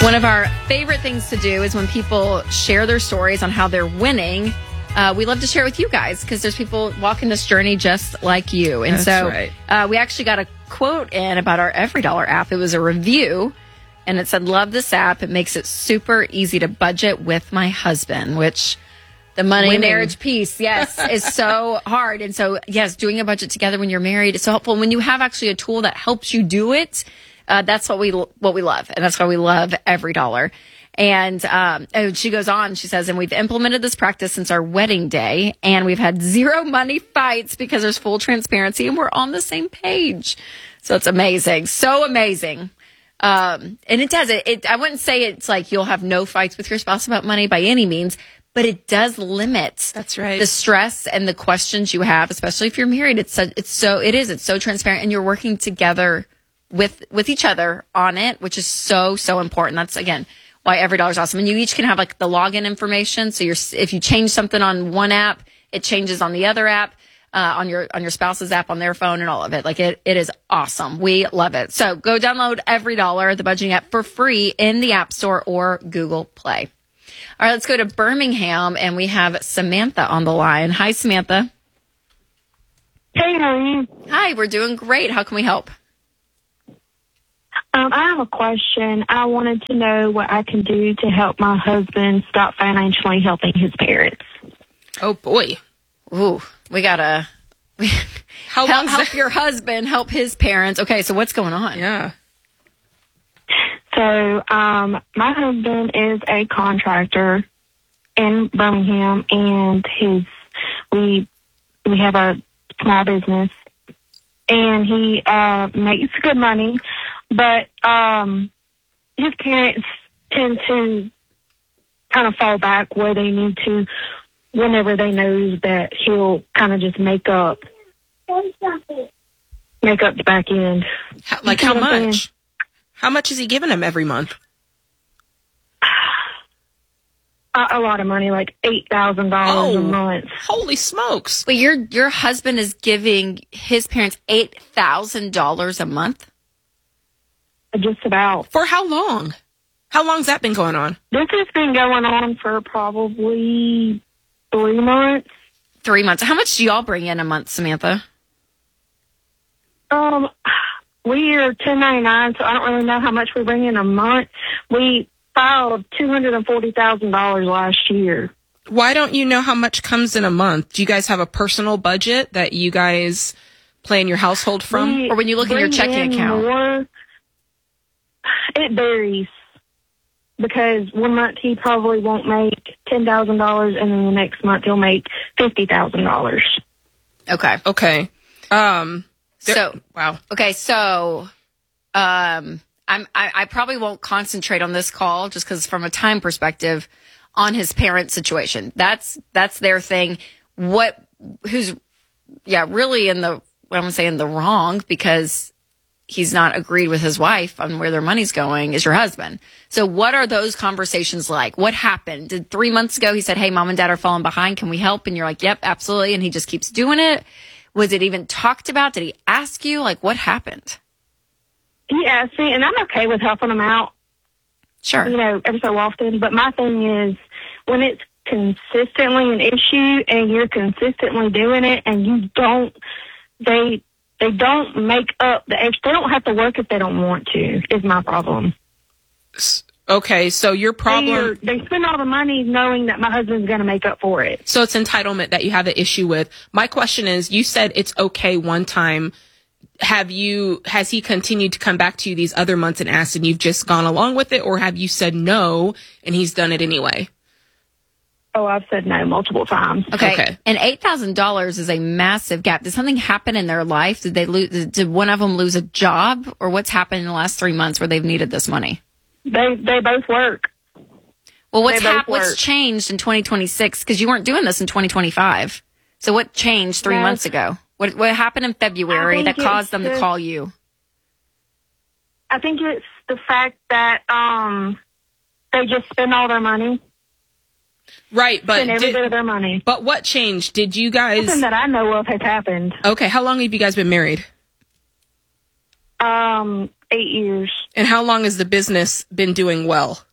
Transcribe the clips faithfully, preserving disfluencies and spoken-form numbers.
One of our favorite things to do is when people share their stories on how they're winning. Uh, we love to share with you guys because there's people walking this journey just like you. And That's so right. uh, we actually got a quote in about our Every Dollar app. It was a review, and it said, "Love this app. It makes it super easy to budget with my husband," which the money Winning. marriage piece, yes, is so hard. And so, yes, doing a budget together when you're married is so helpful. When you have actually a tool that helps you do it, uh, that's what we what we love. And that's why we love Every Dollar. And um, oh, she goes on, she says, "And we've implemented this practice since our wedding day, and we've had zero money fights because there's full transparency and we're on the same page." So it's amazing. So amazing. Um, and it does it, it. I wouldn't say it's like you'll have no fights with your spouse about money by any means, but it does limit That's right. the stress and the questions you have, especially if you're married. It's so, it's so, it is, it's so transparent, and you're working together with, with each other on it, which is so, so important. That's, again, why Every Dollar is awesome. And you each can have like the login information. So you're, if you change something on one app, it changes on the other app, uh, on your, on your spouse's app, on their phone, and all of it. Like it, it is awesome. We love it. So go download Every Dollar, the budgeting app, for free in the App Store or Google Play. All right, let's go to Birmingham, and we have Samantha on the line. Hi, Samantha. Hey, how are you? Hi, we're doing great. How can we help? Um, I have a question. I wanted to know what I can do to help my husband stop financially helping his parents. Oh, boy. Ooh, we got to How help, long help your husband help his parents. Okay, so what's going on? Yeah. So, um, my husband is a contractor in Birmingham, and his we we have a small business, and he uh, makes good money, but um, his parents tend to kind of fall back where they need to whenever they know that he'll kind of just make up make up the back end. How, like You how see what I'm much? saying? How much is he giving him every month? A, a lot of money, like eight thousand dollars Oh. a month. Holy smokes. But your your husband is giving his parents eight thousand dollars a month? Just about. For how long? How long's that been going on? This has been going on for probably three months. Three months. How much do y'all bring in a month, Samantha? Um, we are ten ninety-nine, so I don't really know how much we bring in a month. We filed two hundred forty thousand dollars last year. Why don't you know how much comes in a month? Do you guys have a personal budget that you guys plan your household from? We Or when you look in your bring checking in account? more- it varies because one month he probably won't make ten thousand dollars, and then the next month he'll make fifty thousand dollars. Okay. Okay. Um, there- So, wow. okay, so um, I'm, I, I probably won't concentrate on this call just because from a time perspective on his parent situation. That's that's their thing. What who's yeah really in the what I'm gonna say in the wrong because he's not agreed with his wife on where their money's going is your husband. So what are those conversations like? What happened? Did three months ago he said, "Hey, mom and dad are falling behind. Can we help?" And you're like, "Yep, absolutely." And he just keeps doing it. Was it even talked about? Did he ask you? Like, what happened? He asked me, and I'm okay with helping him out, Sure. you know, every so often. But my thing is, when it's consistently an issue and you're consistently doing it, and you don't, they they don't make up the extra. They don't have to work if they don't want to. Is my problem. S- Okay, so your problem... They, they spend all the money knowing that my husband's going to make up for it. So it's entitlement that you have an issue with. My question is, you said it's okay one time. Have you, has he continued to come back to you these other months and asked, and you've just gone along with it? Or have you said no and he's done it anyway? Oh, I've said no multiple times. Okay. Okay. And eight thousand dollars is a massive gap. Did something happen in their life? Did they lose, did one of them lose a job, or what's happened in the last three months where they've needed this money? They they both work. Well, what's They both hap- what's work. changed in twenty twenty-six? Because you weren't doing this in twenty twenty-five. So what changed three No. months ago? What what happened in February I that think caused it's them to the- call you? I think it's the fact that um they just spend all their money, Right, but spend every did- bit of their money. but what changed? Did you guys... Nothing that I know of has happened. Okay, how long have you guys been married? Um, eight years. And how long has the business been doing well?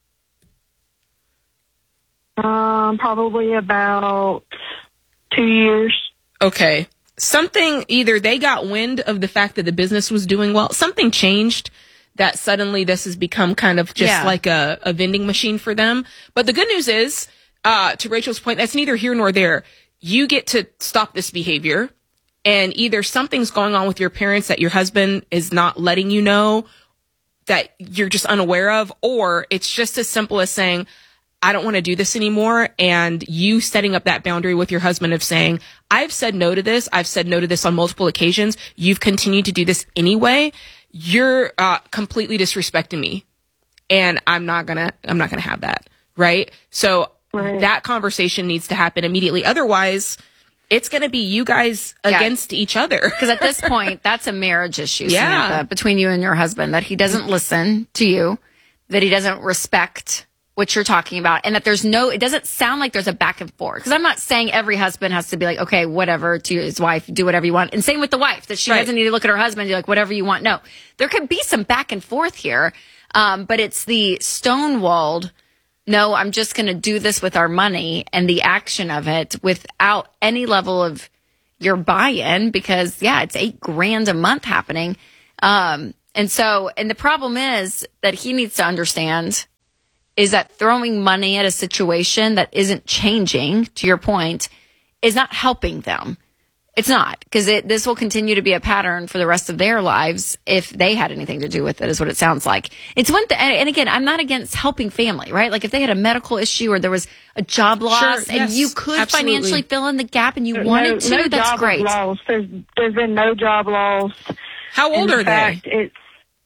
Um, probably about two years. Okay. Something, either they got wind of the fact that the business was doing well, something changed that suddenly this has become kind of just Yeah. like a, a vending machine for them. But the good news is, uh, to Rachel's point, that's neither here nor there. You get to stop this behavior, and either something's going on with your parents that your husband is not letting you know, that you're just unaware of, or it's just as simple as saying, I don't want to do this anymore. And you setting up that boundary with your husband of saying, I've said no to this. I've said no to this on multiple occasions. You've continued to do this anyway. You're uh, completely disrespecting me. And I'm not gonna, I'm not gonna have that. Right. So Right. that conversation needs to happen immediately. Otherwise, it's going to be you guys Yeah. against each other. Because at this point, that's a marriage issue, Yeah. Samantha, between you and your husband, that he doesn't listen to you, that he doesn't respect what you're talking about, and that there's no, it doesn't sound like there's a back and forth. Because I'm not saying every husband has to be like, okay, whatever, to his wife, do whatever you want. And same with the wife, that she Right. doesn't need to look at her husband and be like, whatever you want. No, there could be some back and forth here, um, but it's the stonewalled, no, I'm just going to do this with our money, and the action of it without any level of your buy-in, because yeah, it's eight grand a month happening. Um, and so, and the problem is that he needs to understand is that throwing money at a situation that isn't changing, to your point, is not helping them. It's not, because it, this will continue to be a pattern for the rest of their lives if they had anything to do with it, is what it sounds like. It's one thing, and again, I'm not against helping family, right? Like if they had a medical issue or there was a job loss, Sure, and yes, you could absolutely. financially fill in the gap and you wanted no, to, no that's job great. loss. There's, there's been no job loss. How old In are fact, they? It's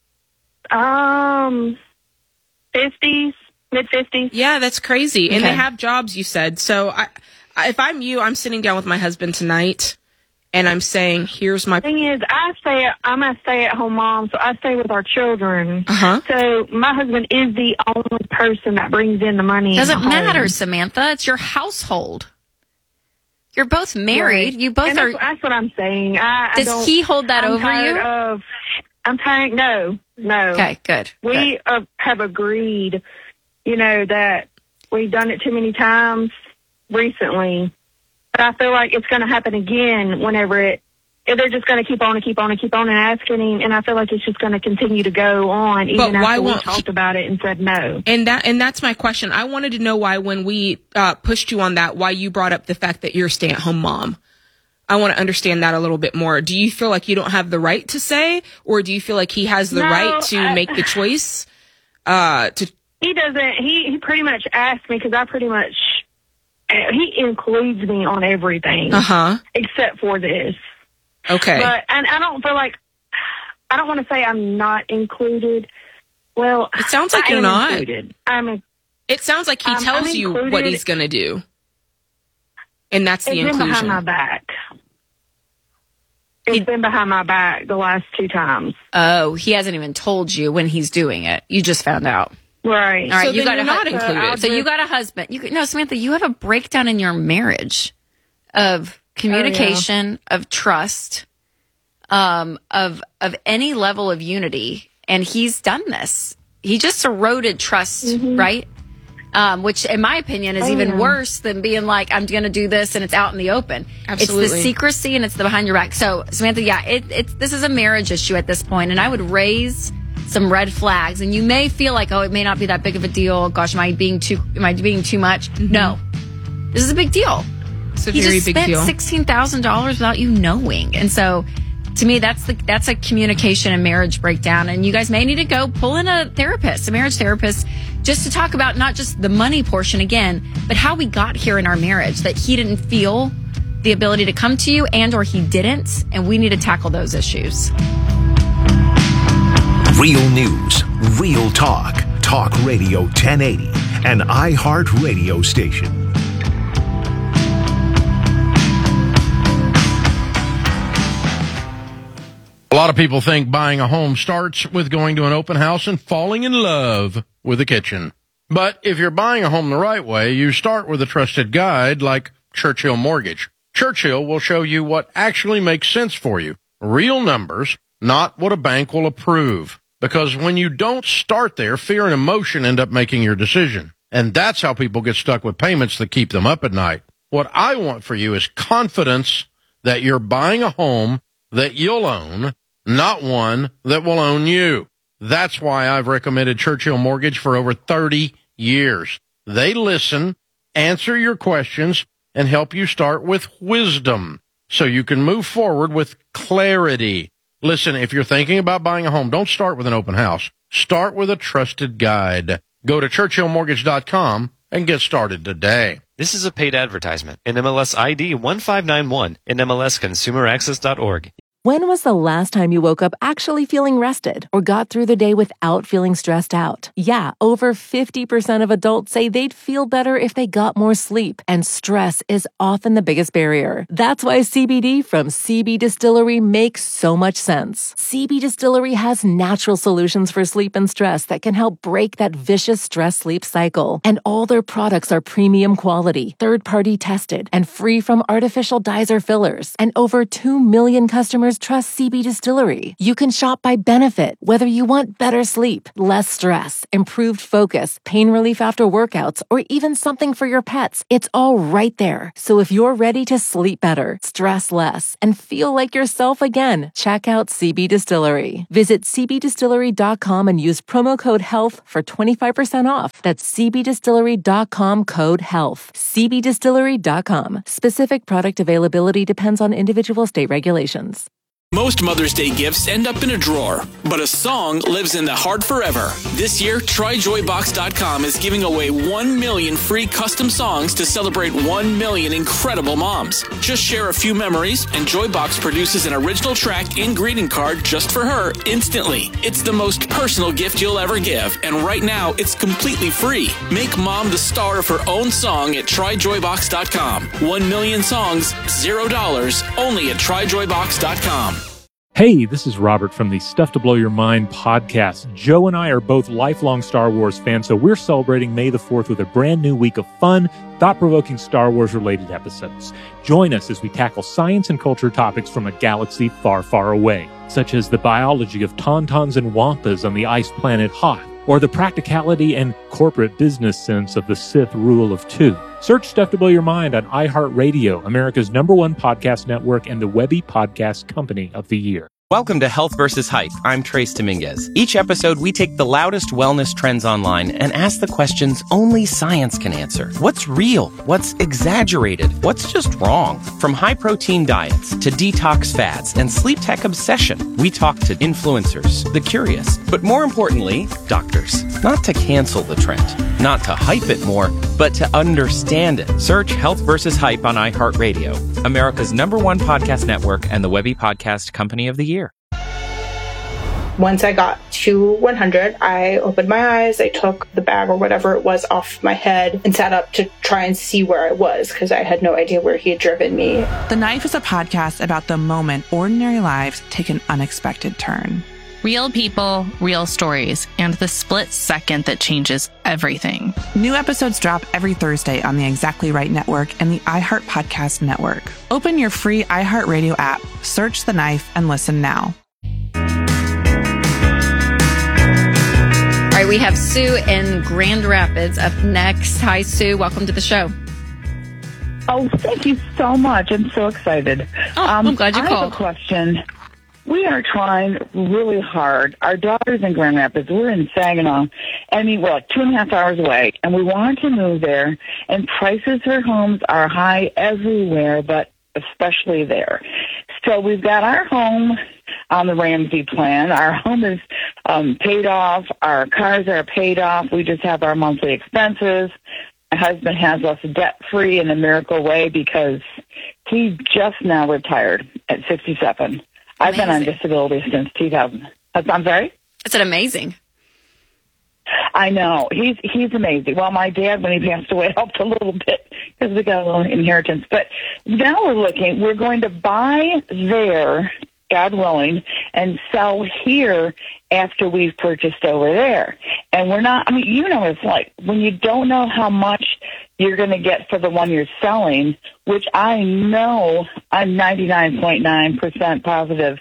um fifties, mid fifties. Yeah, that's crazy. And Okay. they have jobs, you said. So I, I, if I'm you, I'm sitting down with my husband tonight and I'm saying, here's my... Thing is, I stay. I'm a stay-at-home mom, so I stay with our children. Uh-huh. So my husband is the only person that brings in the money. Doesn't in the home. matter, Samantha. It's your household. You're both married. Right. You both And are. That's, that's what I'm saying. I, I Does don't, he hold that I'm over tired you? Of, I'm tired. No, no. Okay, good. We uh, have agreed, you know, that we've done it too many times recently. But I feel like it's going to happen again whenever it, if they're just going to keep on and keep on and keep on and asking him. And I feel like it's just going to continue to go on even why after we won't he- talked about it and said no. And that and that's my question. I wanted to know why, when we uh, pushed you on that, why you brought up the fact that you're a stay-at-home mom. I want to understand that a little bit more. Do you feel like you don't have the right to say, or do you feel like he has the No, right to I- make the choice? Uh, to He doesn't, he, he pretty much asked me because I pretty much, he includes me on everything uh huh. except for this. Okay. But, and I don't feel like, I don't want to say I'm not included. Well, It sounds like I you're am not. included. I'm a, It sounds like he Um, tells I'm you what included- he's going to do, and that's the it's been behind inclusion. my back. It's been behind my back the last two times. Oh, he hasn't even told you when he's doing it. You just found out. Right. All right, So you then got you're a not hu- included. So you got a husband. You no, Samantha. You have a breakdown in your marriage of communication, of trust, um, of of any level of unity, and he's done this. He just eroded trust, right? Um, which, in my opinion, is Oh, even yeah. worse than being like, I'm going to do this and it's out in the open. It's Absolutely. the secrecy and it's the behind your back. So, Samantha, yeah, it, it's this is a marriage issue at this point, and I would raise some red flags. And you may feel like, oh, it may not be that big of a deal. Gosh, am I being too? Am I being too much? No, this is a big deal. It's a He very just big spent deal. sixteen thousand dollars without you knowing, and so. To me, that's the that's a communication and marriage breakdown, and you guys may need to go pull in a therapist, a marriage therapist, just to talk about not just the money portion again, but how we got here in our marriage. That he didn't feel the ability to come to you, and or he didn't, and we need to tackle those issues. Real news, real talk. Talk Radio ten eighty, an iHeart radio station. A lot of people think buying a home starts with going to an open house and falling in love with a kitchen. But if you're buying a home the right way, you start with a trusted guide like Churchill Mortgage. Churchill will show you what actually makes sense for you. Real numbers, not what a bank will approve. Because when you don't start there, fear and emotion end up making your decision. And that's how people get stuck with payments that keep them up at night. What I want for you is confidence that you're buying a home that you'll own, not one that will own you. That's why I've recommended Churchill Mortgage for over thirty years. They listen, answer your questions, and help you start with wisdom so you can move forward with clarity. Listen, if you're thinking about buying a home, don't start with an open house. Start with a trusted guide. Go to churchill mortgage dot com and get started today. This is a paid advertisement. N M L S I D one five nine one, N M L S consumer access dot org. When was the last time you woke up actually feeling rested or got through the day without feeling stressed out? Yeah, over fifty percent of adults say they'd feel better if they got more sleep, and stress is often the biggest barrier. That's why C B D from C B Distillery makes so much sense. C B Distillery has natural solutions for sleep and stress that can help break that vicious stress-sleep cycle. And all their products are premium quality, third-party tested, and free from artificial dyes or fillers. And over two million customers trust C B Distillery. You can shop by benefit, whether you want better sleep, less stress, improved focus, pain relief after workouts, or even something for your pets. It's all right there. So if you're ready to sleep better, stress less, and feel like yourself again, check out C B Distillery. Visit c b distillery dot com and use promo code HEALTH for twenty-five percent off. That's c b distillery dot com code HEALTH. c b distillery dot com. Specific product availability depends on individual state regulations. Most Mother's Day gifts end up in a drawer, but a song lives in the heart forever. This year, try joy box dot com is giving away one million free custom songs to celebrate one million incredible moms. Just share a few memories, and Joybox produces an original track and greeting card just for her instantly. It's the most personal gift you'll ever give, and right now, it's completely free. Make mom the star of her own song at try joy box dot com. One million songs, zero dollars, only at try joy box dot com. Hey, this is Robert from the Stuff to Blow Your Mind podcast. Joe and I are both lifelong Star Wars fans, so we're celebrating May the fourth with a brand new week of fun, thought-provoking Star Wars-related episodes. Join us as we tackle science and culture topics from a galaxy far, far away, such as the biology of tauntauns and wampas on the ice planet Hoth, or the practicality and corporate business sense of the Sith rule of two. Search Stuff to Blow Your Mind on iHeartRadio, America's number one podcast network and the Webby Podcast Company of the Year. Welcome to Health versus Hype. I'm Trace Dominguez. Each episode, we take the loudest wellness trends online and ask the questions only science can answer. What's real? What's exaggerated? What's just wrong? From high-protein diets to detox fads and sleep tech obsession, we talk to influencers, the curious, but more importantly, doctors. Not to cancel the trend, not to hype it more, but to understand it. Search Health versus Hype on iHeartRadio, America's number one podcast network and the Webby Podcast Company of the Year. Once I got to one hundred, I opened my eyes, I took the bag or whatever it was off my head and sat up to try and see where I was because I had no idea where he had driven me. The Knife is a podcast about the moment ordinary lives take an unexpected turn. Real people, real stories, and the split second that changes everything. New episodes drop every Thursday on the Exactly Right Network and the iHeart Podcast Network. Open your free iHeartRadio app, search The Knife, and listen now. All right, we have Sue in Grand Rapids up next. Hi, Sue. Welcome to the show. Oh, thank you so much. I'm so excited. Oh, um, I'm glad you I called. I have a question. We are trying really hard. Our daughter's in Grand Rapids. We're in Saginaw. I mean, we're like two and a half hours away, and we wanted to move there, and prices for homes are high everywhere, but especially there. So we've got our home on the Ramsey plan. Our home is um, paid off. Our cars are paid off. We just have our monthly expenses. My husband has us debt-free in a miracle way because he just now retired at sixty-seven. I've been on disability since two thousand. I'm sorry? I said amazing. I know. He's he's amazing. Well, my dad, when he passed away, helped a little bit because we got a little inheritance. But now we're looking. We're going to buy there, God willing, and sell here after we've purchased over there. And we're not, I mean, you know what it's like. When you don't know how much you're going to get for the one you're selling, which I know I'm ninety-nine point nine percent positive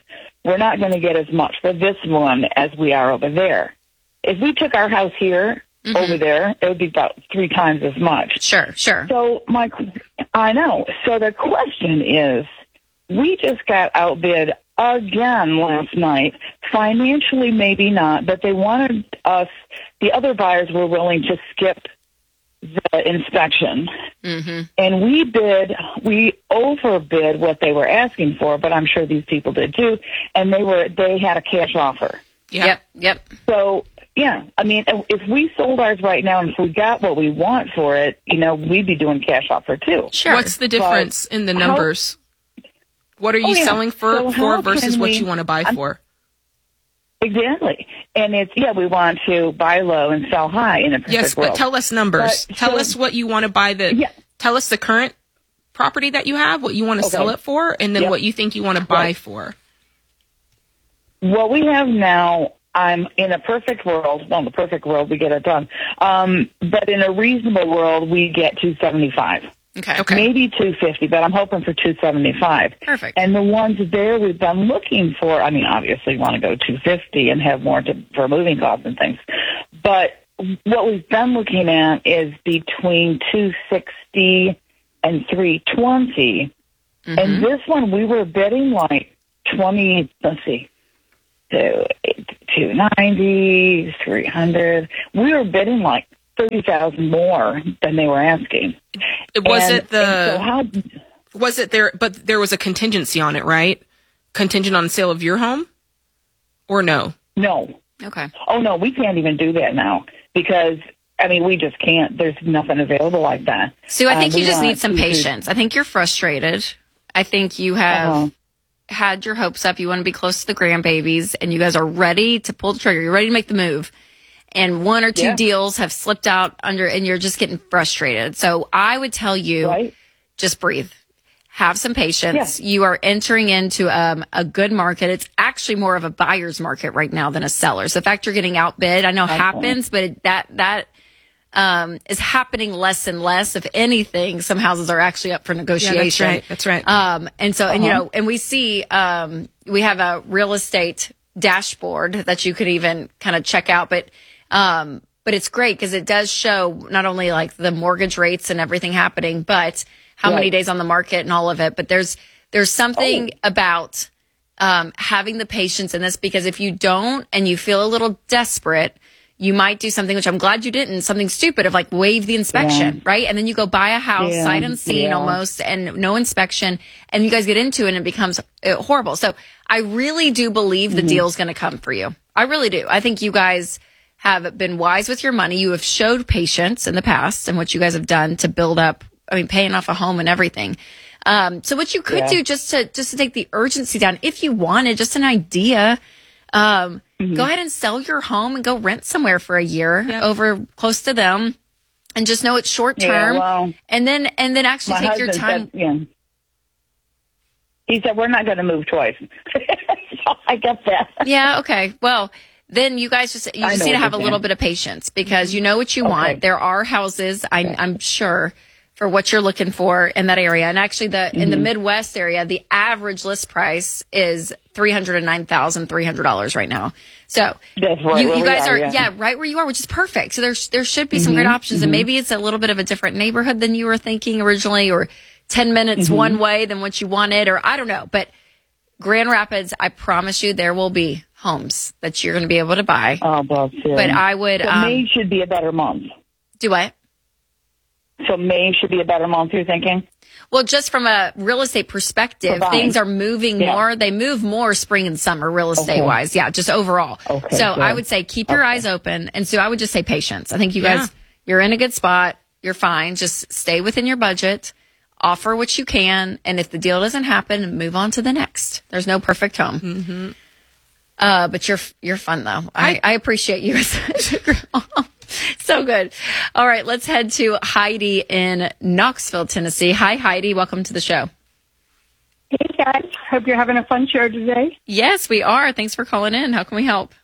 we're not going to get as much for this one as we are over there. If we took our house here, mm-hmm. over there, it would be about three times as much. Sure, sure. So my, I know. So the question is, we just got outbid again last night. Financially, maybe not, but they wanted us, the other buyers were willing to skip the inspection. Mm-hmm. And we bid, we overbid what they were asking for, but I'm sure these people did too. And they were, they had a cash offer. Yep, yep. yep. So, yeah, I mean, if we sold ours right now and if we got what we want for it, you know, we'd be doing cash offer too. Sure. What's the difference but in the numbers? How, what are you oh, yeah. selling for, so for versus what we, you want to buy I'm, for? Exactly. And it's, yeah, we want to buy low and sell high in a perfect Yes, but world. tell us numbers. But, tell so, us what you want to buy the, yeah. tell us the current property that you have, what you want to okay. sell it for, and then yep. what you think you want to buy right. for. What we have now, I'm in a perfect world. Well, in the perfect world, we get it done. Um, but in a reasonable world, we get two seventy-five. Okay. okay. Maybe two fifty, but I'm hoping for two seventy-five. Perfect. And the ones there we've been looking for, I mean, obviously want to go two fifty and have more to, for moving costs and things. But what we've been looking at is between two sixty and three twenty. Mm-hmm. And this one, we were bidding like twenty, let's see, two ninety, three hundred. We were bidding like thirty thousand more than they were asking. Was and, it the, so how, was it there, but there was a contingency on it, right? Contingent on the sale of your home? Or no? No. Okay. Oh, no, we can't even do that now because, I mean, we just can't. There's nothing available like that. Sue, I think um, you just need some to, patience. I think you're frustrated. I think you have uh-huh. had your hopes up. You want to be close to the grandbabies, and you guys are ready to pull the trigger. You're ready to make the move. And one or two yeah. deals have slipped out under, and you're just getting frustrated. So I would tell you, right. just breathe. Have some patience. Yeah. You are entering into um, a good market. It's actually more of a buyer's market right now than a seller's. The fact you're getting outbid, I know okay. happens, but it, that that um, is happening less and less. If anything, some houses are actually up for negotiation. Yeah, that's right. That's right. Um, and so, uh-huh. and you know, and we see um, we have a real estate dashboard that you could even kind of check out, but. Um, but it's great because it does show not only like the mortgage rates and everything happening, but how right. many days on the market and all of it. But there's, there's something oh. about, um, having the patience in this, because if you don't and you feel a little desperate, you might do something, which I'm glad you didn't, something stupid of like waive the inspection, yeah. right? And then you go buy a house yeah. sight unseen yeah. almost and no inspection, and you guys get into it and it becomes uh, horrible. So I really do believe the mm-hmm. deal's going to come for you. I really do. I think you guys have been wise with your money. You have showed patience in the past and what you guys have done to build up, I mean, paying off a home and everything. Um, so what you could yeah. do just to, just to take the urgency down, if you wanted, just an idea, um, mm-hmm. go ahead and sell your home and go rent somewhere for a year yep. over close to them and just know it's short term. Yeah, well, and then, and then actually take your time. Said, yeah. He said, we're not going to move twice. So I get that. Yeah. Okay. Well, then you guys just, you just need to have a little bit of patience because you know what you okay. want. There are houses, I, okay. I'm sure, for what you're looking for in that area. And actually the, mm-hmm. in the Midwest area, the average list price is three hundred nine thousand three hundred dollars right now. So That's right you, you guys are, are, yeah. yeah, right where you are, which is perfect. So there's, there should be some mm-hmm. great options mm-hmm. and maybe it's a little bit of a different neighborhood than you were thinking originally, or ten minutes mm-hmm. one way than what you wanted, or I don't know, but Grand Rapids, I promise you there will be homes that you're going to be able to buy. Oh, well, yeah. But I would... So um, May should be a better month. Do what? So May should be a better month, you're thinking? Well, just from a real estate perspective, things are moving yeah. more. They move more spring and summer real estate-wise. Okay. Yeah, just overall. Okay, so good. I would say keep your okay. eyes open. And so I would just say patience. I think you guys, yeah. you're in a good spot. You're fine. Just stay within your budget. Offer what you can, and if the deal doesn't happen, move on to the next. There's no perfect home. Mm-hmm. Uh, but you're you're fun though. I, I appreciate you as a girl. So good. All right, let's head to Heidi in Knoxville, Tennessee. Hi, Heidi. Welcome to the show. Hey guys, hope you're having a fun show today. Yes, we are. Thanks for calling in. How can we help?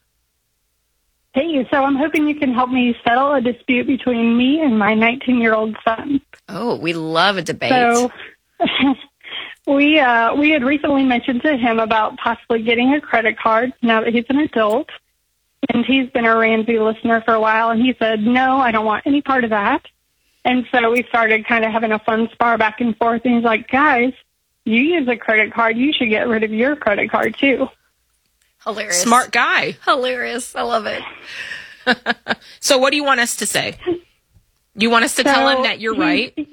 Hey, so I'm hoping you can help me settle a dispute between me and my nineteen-year-old son. Oh, we love a debate. So We uh, we had recently mentioned to him about possibly getting a credit card now that he's an adult. And he's been a Ramsey listener for a while, and he said, no, I don't want any part of that. And so we started kind of having a fun spar back and forth. And he's like, guys, you use a credit card. You should get rid of your credit card, too. Hilarious. Smart guy. Hilarious. I love it. So what do you want us to say? You want us to so tell him that you're he, right?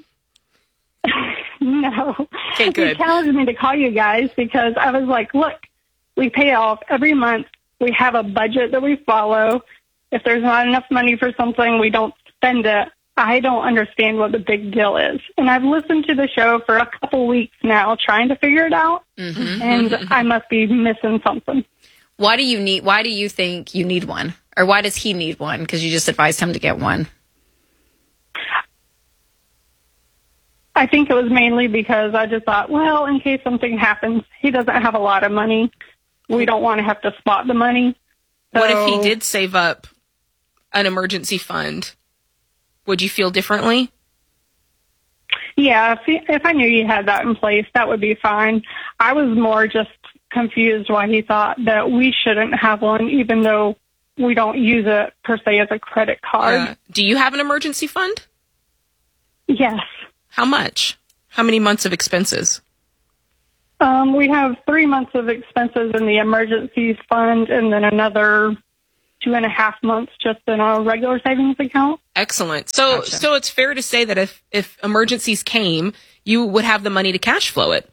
No. Okay, good. He challenged me to call you guys because I was like, look, we pay off every month. We have a budget that we follow. If there's not enough money for something, we don't spend it. I don't understand what the big deal is. And I've listened to the show for a couple weeks now trying to figure it out, mm-hmm. and I must be missing something. Why do you need, why do you think you need one? Or why does he need one? Because you just advised him to get one. I think it was mainly because I just thought, well, in case something happens, he doesn't have a lot of money. We don't want to have to spot the money. So, what if he did save up an emergency fund? Would you feel differently? Yeah, if, he, if I knew you had that in place, that would be fine. I was more just confused why he thought that we shouldn't have one, even though we don't use it per se as a credit card. Uh, do you have an emergency fund? Yes. How much? How many months of expenses? Um, we have three months of expenses in the emergencies fund and then another two and a half months just in our regular savings account. Excellent. So, gotcha. So it's fair to say that if, if emergencies came, you would have the money to cash flow it.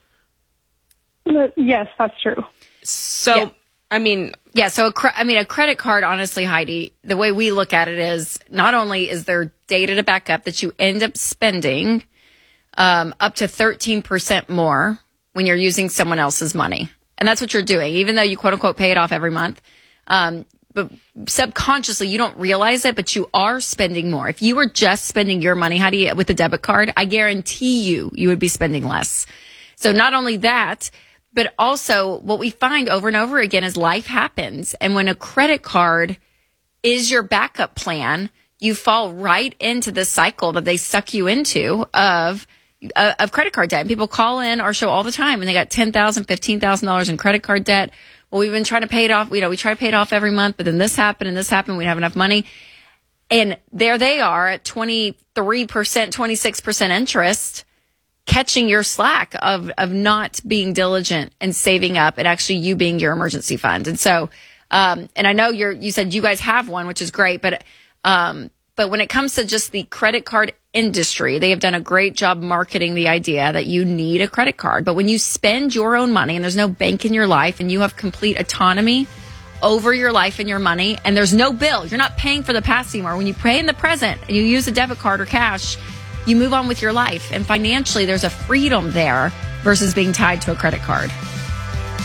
Yes, that's true. So, yeah. I mean, yeah. So, a cre- I mean, a credit card, honestly, Heidi, the way we look at it is not only is there data to back up that you end up spending um, up to thirteen percent more when you're using someone else's money. And that's what you're doing, even though you quote unquote pay it off every month. Um, but subconsciously, you don't realize it, but you are spending more. If you were just spending your money, Heidi, with a debit card, I guarantee you, you would be spending less. So not only that, but also what we find over and over again is life happens. And when a credit card is your backup plan, you fall right into the cycle that they suck you into of Uh, of credit card debt. And people call in our show all the time and they got ten thousand dollars, fifteen thousand dollars in credit card debt. Well, we've been trying to pay it off. You know, we try to pay it off every month, but then this happened and this happened. We didn't have enough money. And there they are at twenty-three percent, twenty-six percent interest, catching your slack of, of not being diligent and saving up and actually you being your emergency fund. And so, um, and I know you're, you said you guys have one, which is great, but, um, but when it comes to just the credit card industry, they have done a great job marketing the idea that you need a credit card. But when you spend your own money and there's no bank in your life and you have complete autonomy over your life and your money and there's no bill, you're not paying for the past anymore. When you pay in the present and you use a debit card or cash, you move on with your life. And financially, there's a freedom there versus being tied to a credit card.